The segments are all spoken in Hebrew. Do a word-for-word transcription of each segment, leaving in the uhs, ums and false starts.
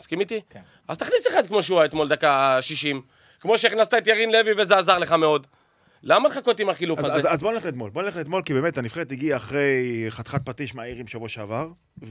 מסכים איתי? כן. אז תכניס אחד כמו שהוא אתמול דקה שישים, כמו שהכנסת את ירין לוי וזה עזר לך מאוד. למה לחכות עם החילוף אז, הזה? אז, אז בוא נלך לאתמול, בוא נלך לאתמול, כי באמת הנבחרת הגיעה אחרי חתיכת פטיש מהאירים שבוע שעבר,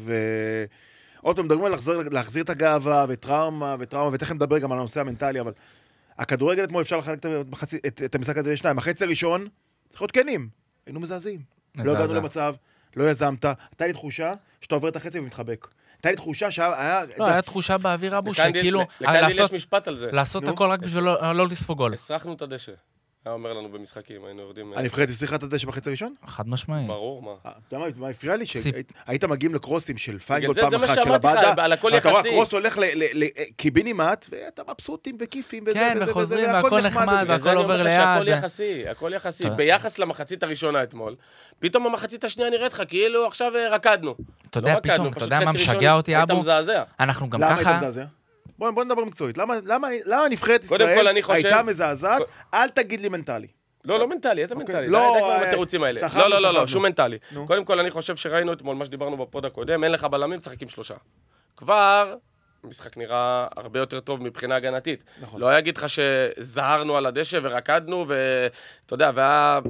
ועוד פעם מדברים על להחזיר, להחזיר את הגאווה וטראומה וטראומה, ותכף נדבר גם על הנושא המנטלי, אבל הכדורגל אתמול אפשר לחלק את, את, את המשחק הזה לשניים. החצי הראשון, צריך להיות כנים, היינו מזעזעים. לא הגענו למצב, לא יזמת, הייתה לי תחושה שאתה עובר את החצי ומתחבק. הייתה לי תחושה שהיה... לא, היה תחושה באוויר אבו, שכאילו... לקנדיל יש משפט על זה. לעשות הכל רק בשביל לא לספוג גול. הסרחנו את הדשא. היה אומר לנו במשחקים, היינו יורדים... הנבחרת הצליחה את הדשא בחצי הראשון? חד משמעי. ברור, מה? אתה יודע מה הפריע לי? שהיית מגיעים לקרוסים של פיינגול זה פעם מה אחת של שאמרתי לך, הבאדה, על הכל אתה רואה, יחסי. הקרוס הולך לקיבינימט, ואתה מבסוטים וכיפים וזה כן, וזה וחוזרים, וזה, והכל נחמד, והכל עובר ליד. הכל יחסי, הכל יחסי. ביחס למחצית הראשונה אתמול, פתאום המחצית השנייה נראית לך, כאילו עכשיו רקדנו. אתה יודע, פתאום, אתה יודע מה משגע אותי, אבו? אנחנו גם ככה... בוא, בוא נדבר מקצועית. למה, למה, למה נבחרת ישראל הייתה מזעזעת? אל תגיד לי מנטלי. לא, לא מנטלי, איזה מנטלי? לא, די כבר עם התירוצים האלה. לא, לא, לא, לא, שום מנטלי. קודם כל, אני חושב שראינו אתמול מה שדיברנו בפוד הקודם, אין לך בלמים, תשחק עם שלושה. כבר, המשחק נראה הרבה יותר טוב מבחינה הגנתית. לא אגיד לך שזהרנו על הדשא ורקדנו, ואתה יודע, והיה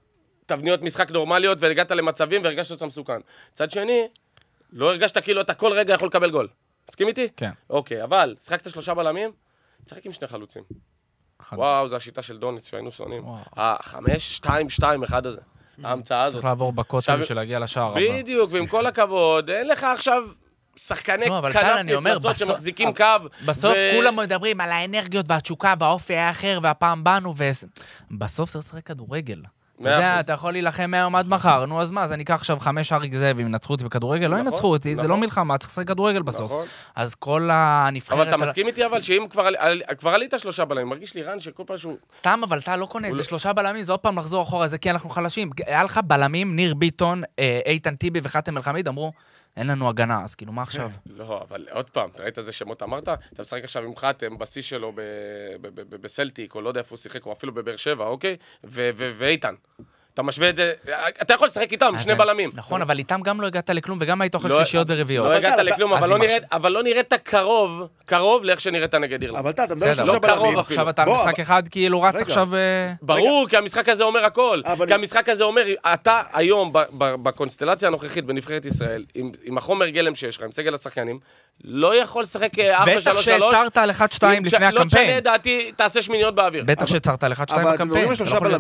תבניות משחק נורמליות, והגעת למצבים והרגשת אותם מסוכן. צד שני, לא הרגשת כאילו אתה כל רגע יכול לקבל גול. מסכים איתי? כן. אוקיי, אבל שחקת שלושה בלמים, תשחק עם שני חלוצים. וואו, זו השיטה של דוניץ שהיינו שונאים. החמש, שתיים, שתיים, אחד הזה. ההמצאה הזאת. צריך לעבור בקוטל בשביל להגיע לשער. בדיוק, ועם כל הכבוד, אין לך עכשיו שחקני כנף נפלצות שמחזיקים קו. בסוף כולם מדברים על האנרגיות והתשוקה והאופי האחר והפעם באנו, ובסוף זה לשחק כדורגל. אתה יודע, אתה יכול להילחם מהיום עד מחר, נו אז מה, אז אני אקח עכשיו חמש אריק זאב, אם ינצחו אותי בכדורגל, לא ינצחו אותי, זה לא מלחמה, צריך לשחק כדורגל בסוף. אז כל הנבחרת... אבל אתה מסכים איתי אבל שאם כבר עלית שלושה בלמים, מרגיש לי רן שכל פעם שהוא... סתם, אבל אתה לא קונה את זה, שלושה בלמים, זה עוד פעם לחזור אחורה, זה כי אנחנו חלשים. היה לך בלמים, ניר ביטון, איתן טיבי וחתם אל-חמיד, אמרו, אין לנו הגנה, אז כאילו, מה עכשיו? לא, אבל עוד פעם, אתה ראית איזה שמות אמרת? אתה משחק עכשיו עם חתם בשיא שלו בסלטיק, או לא יודע איפה הוא שיחק, או אפילו בבאר שבע, אוקיי? ואיתן. אתה משווה את זה, אתה יכול לשחק איתם, שני בלמים. נכון, אבל איתם גם לא הגעת לכלום, וגם היית אוכל שלישיות ורביעיות. לא הגעת לכלום, אבל לא נראית קרוב, קרוב לאיך שנראית נגד אירלנד. אבל אתה, אתה מדבר שלושה בלמים. עכשיו אתה משחק אחד, כאילו רץ עכשיו... ברור, כי המשחק הזה אומר הכל. כי המשחק הזה אומר, אתה היום, בקונסטלציה הנוכחית בנבחרת ישראל, עם החומר גלם שיש לך, עם סגל השחקנים, לא יכול לשחק ארבע שלוש שלוש. בטח שהצרת על אחד שתיים לפני הקמפיין. לא תשנה דעתי, תעשה שמיניות באוויר. בטח שהצרת על אחד שתיים בקמפיין.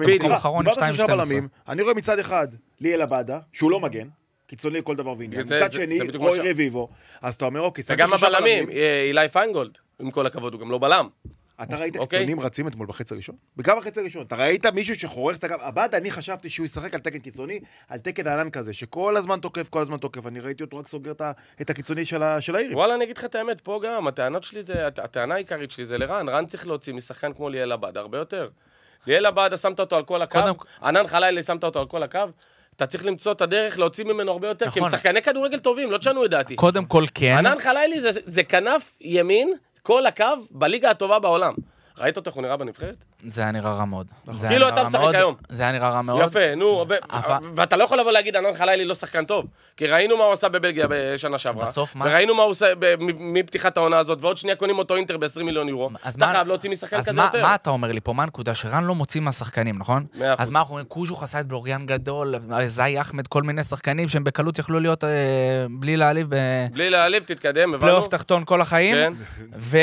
אני רואה מצד אחד ליאל עבדה, שהוא לא מגן, קיצוני לכל דבר ועניין. מצד שני, רוי רביבו. אז אתה אומר, אוקיי, וגם הבלמים, אילי פיינגולד, עם כל הכבוד, הוא גם לא בלם. אתה ראית קיצונים רצים אתמול בחצי הראשון? וגם בחצי הראשון. אתה ראית מישהו שחורך את הקו? עבדה, אני חשבתי שהוא ישחק על תקן קיצוני, על תקן הענן כזה, שכל הזמן תוקף, כל הזמן תוקף. אני ראיתי אותו רק סוגר את הקיצוני של העירים. וואלה, אני אגיד לך את האמת, פה גם, הטענות שלי זה, הטענה העיקרית שלי זה לרן. רן צריך להוציא משחקן כמו ליאל עבדה, הרבה יותר. ליאל עבדה, שמת אותו על כל הקו, ענן חלילי, שמת אותו על כל הקו, אתה צריך למצוא את הדרך להוציא ממנו הרבה יותר, כי הם שחקני כדורגל טובים, לא תשנו את דעתי. קודם כל כן. ענן חלילי זה כנף ימין, כל הקו, בליגה הטובה בעולם. ראית אותו איך הוא נראה בנבחרת? זה היה נראה רע מאוד. כאילו אתה משחק היום. זה היה נראה רע מאוד. יפה, נו, ואתה לא יכול לבוא להגיד, ענן חלילי לא שחקן טוב, כי ראינו מה הוא עשה בבלגיה בשנה שעברה, וראינו מה הוא עושה מפתיחת העונה הזאת, ועוד שנייה קונים אותו אינטר ב-עשרים מיליון יורו, אתה חייב להוציא משחקן כזה יותר. אז מה אתה אומר לי פה? מה הנקודה? שרן לא מוציא מהשחקנים, נכון? אז מה אנחנו אומרים? קוז'וך עשה את בלוריאן גדול, זאי אחמד, כל מיני שחקנים שהם בקלות יכלו להיות בלי להעליב, בלי להעליב, תתקדם, פלייאוף תחתון כל החיים, ו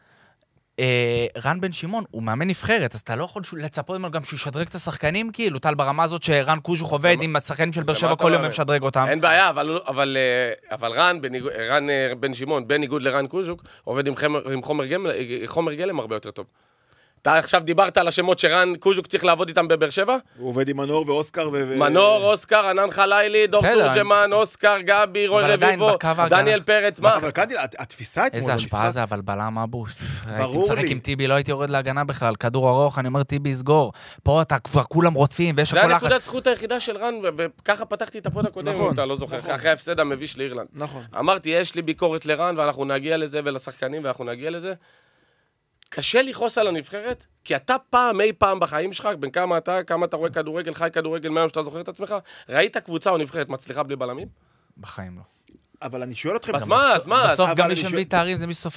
רן בן שמעון, הוא מאמן נבחרת, אז אתה לא יכול לצפות ממנו גם שהוא ישדרג את השחקנים, כאילו, טל ברמה הזאת שרן קוז'וך עובד עם השחקנים של באר שבע כל יום משדרג אותם. אין בעיה, אבל רן בן שמעון, בניגוד לרן קוז'וך, עובד עם חומר גלם הרבה יותר טוב. אתה עכשיו דיברת על השמות שרן קוז'וק צריך לעבוד איתם בבאר שבע? הוא עובד עם מנור ואוסקר ו... מנור, אוסקר, ענן חלילי, דור תורג'מן, אוסקר, גבי, רוי רביבו, דניאל פרץ, מה? אבל קנדיל, התפיסה אתמול איזה השפעה זה, אבל בלם אבו. הייתי משחק עם טיבי, לא הייתי יורד להגנה בכלל, כדור ארוך, אני אומר טיבי יסגור. פה אתה כבר כולם רודפים, ויש הכל לחץ. זה הנקודת זכות היחידה של רן, וככה פתחתי את הפוד הקודם, אם אתה לא זוכר, אחרי ההפסד המביש לאירלנד. אמרתי, יש לי ביקורת לרן, ואנחנו נגיע לזה ולשחקנים, ואנחנו נגיע לזה. קשה לכעוס על הנבחרת, כי אתה פעם, אי פעם בחיים שלך, בין כמה אתה, כמה אתה רואה כדורגל, חי כדורגל, מהיום שאתה זוכר את עצמך, ראית קבוצה או נבחרת מצליחה בלי בלמים? בחיים לא. אבל אני שואל אתכם... אז מה, אז מה? בסוף גם מי שמביא תארים זה מי שסופר